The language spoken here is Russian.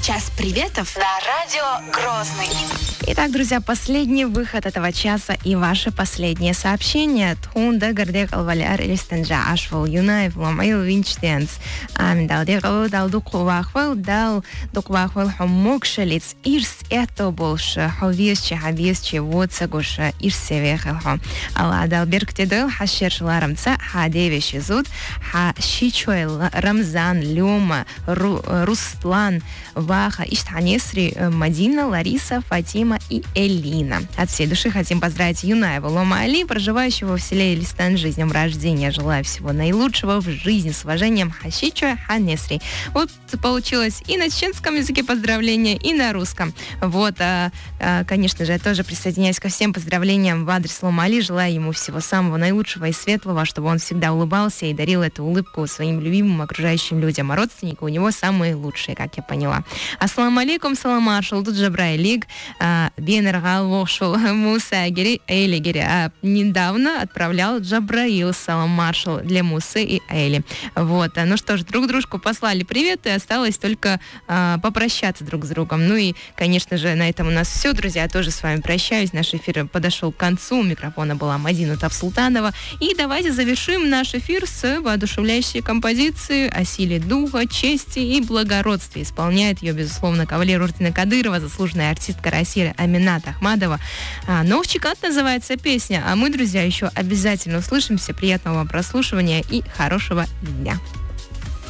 Час приветов на радио Грозный. Итак, друзья, последний выход этого часа и ваши последние сообщения. Тхунда гардек алваляр элистенджа ашвал юнаев ламайл винчтенс. Дал декал дал дуквахвал дал дуквахвал хомокшелиц ирс это больше ховисче хависче воцагуша ирсевехелхо. Алла дал берктедел хашерш ларамца хадевиши зуд ха шичуэл Рамзан Лёма Руслан Ваха Иштанесри Мадина Лариса Фатима и Элина. От всей души хотим поздравить Юнаева Лома Али, проживающего в селе Элистанджи, с днем рождения. Желаю всего наилучшего в жизни. С уважением, Хашичуа Ханесри. Вот получилось и на чеченском языке поздравления, и на русском. Вот, конечно же, я тоже присоединяюсь ко всем поздравлениям в адрес Лома Али. Желаю ему всего самого наилучшего и светлого, чтобы он всегда улыбался и дарил эту улыбку своим любимым окружающим людям. А родственники у него самые лучшие, как я поняла. Ассаламу алейкум, салам ашал, тут Джабрайлик, Бенергал Вошел, Муса Эйлигери. Недавно отправлял Джабраил салам маршал для Мусы и Эйли. Вот, ну что ж, друг дружку послали привет, и осталось только попрощаться друг с другом. Ну и, конечно же, на этом у нас все, друзья. Я тоже с вами прощаюсь. Наш эфир подошел к концу. У микрофона была Мадина Тавсултанова. И давайте завершим наш эфир с воодушевляющей композицией о силе духа, чести и благородстве. Исполняет ее, безусловно, кавалер ордена Кадырова, заслуженная артистка России Аминат Ахмадова. «Новчикат» называется песня. А мы, друзья, еще обязательно услышимся. Приятного вам прослушивания и хорошего дня.